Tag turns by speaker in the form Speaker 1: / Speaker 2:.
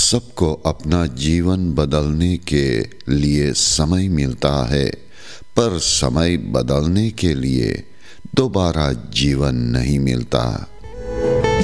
Speaker 1: सबको अपना जीवन बदलने के लिए समय मिलता है, पर समय बदलने के लिए दोबारा जीवन नहीं मिलता।